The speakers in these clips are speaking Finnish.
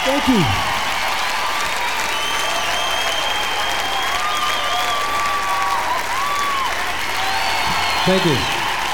Thank you. Thank you.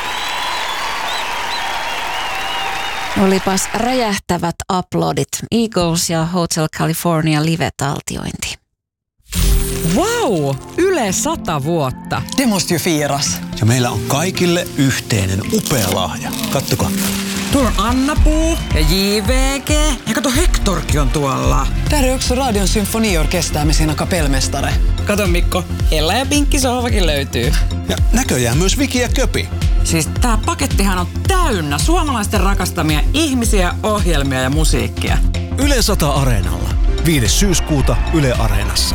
Olipas räjähtävät aplodit. Eagles ja Hotel California live-taltiointi. Wow! Yle 100 vuotta. Det måste ju firas. Ja meillä on kaikille yhteinen upea lahja. Kattokaa. Tuolla on Anna-Puu ja JVG. Ja kato, Hektorkin on tuolla. Där är också Radion symfoniorkester med sina kapellmästare. Kato Mikko, Ella ja Pinkki sohvakin löytyy. Ja näköjään myös Viki ja Köpi. Siis tää pakettihan on täynnä suomalaisten rakastamia ihmisiä, ohjelmia ja musiikkia. Yle 100 Areenalla. 5. syyskuuta Yle Areenassa.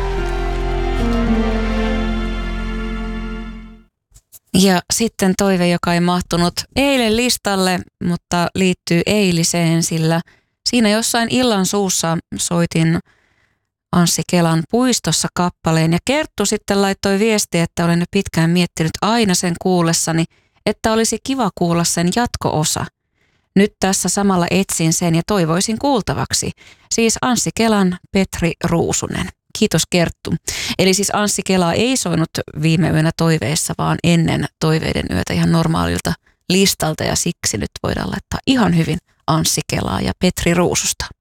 Ja sitten toive, joka ei mahtunut eilen listalle, mutta liittyy eiliseen, sillä siinä jossain illan suussa soitin Anssi Kelan Puistossa -kappaleen ja Kerttu sitten laittoi viestiä, että olen jo pitkään miettinyt aina sen kuullessani, että olisi kiva kuulla sen jatko-osa. Nyt tässä samalla etsin sen ja toivoisin kuultavaksi. Siis Anssi Kelan Petri Ruusunen. Kiitos Kerttu. Eli siis Anssi Kela ei soinut viime yönä toiveissa, vaan ennen toiveiden yötä ihan normaalilta listalta ja siksi nyt voidaan laittaa ihan hyvin Anssi Kelaa ja Petri Ruususta.